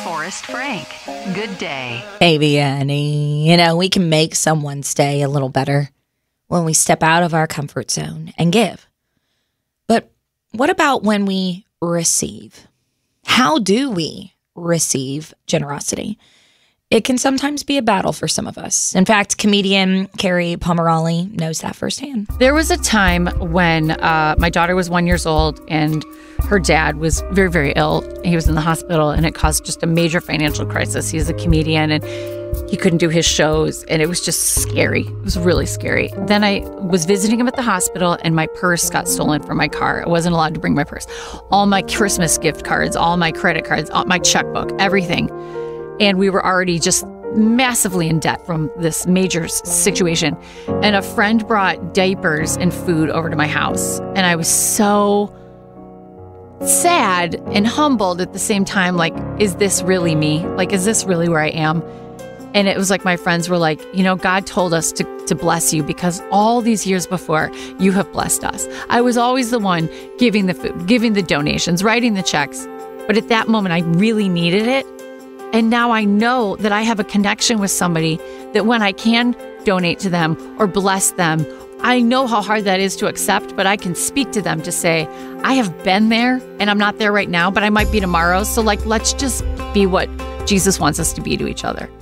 Forrest Frank. Good day. Baby Annie, we can make someone's day a little better when we step out of our comfort zone and give. But what about when we receive? How do we receive generosity? It can sometimes be a battle for some of us. In fact, comedian Carrie Pomerali knows that firsthand. There was a time when my daughter was 1 year old and her dad was very, very ill. He was in the hospital and it caused just a major financial crisis. He's a comedian and he couldn't do his shows and it was just scary. It was really scary. Then I was visiting him at the hospital and my purse got stolen from my car. I wasn't allowed to bring my purse. All my Christmas gift cards, all my credit cards, all my checkbook, everything. And we were already just massively in debt from this major situation. And a friend brought diapers and food over to my house. And I was so sad and humbled at the same time. Like, is this really me? Like, is this really where I am? And it was like my friends were like, God told us to bless you because all these years before, you have blessed us. I was always the one giving the food, giving the donations, writing the checks. But at that moment, I really needed it. And now I know that I have a connection with somebody that when I can donate to them or bless them, I know how hard that is to accept, but I can speak to them to say, I have been there and I'm not there right now, but I might be tomorrow. So let's just be what Jesus wants us to be to each other.